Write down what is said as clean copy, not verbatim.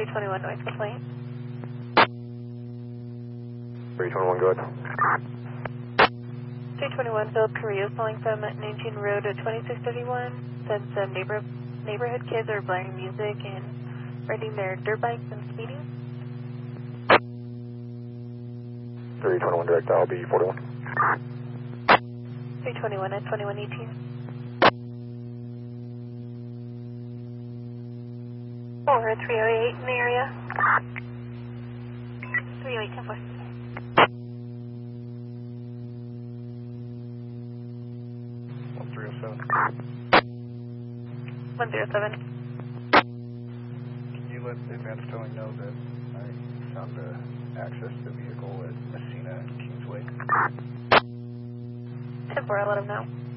221 noise complaint. 321, go ahead. 221 Philip Carrillo calling from 19 Road at 2631. Said some neighborhood kids are blaring music and riding their dirt bikes and speeding. 321 direct, I'll be 41. 321 at 2118. Over 308 in the area. 308, 10-4. 307. 107. Can you let advanced towing know that I found access to the vehicle at Messina and Kingsway? 10-4, I'll let them know.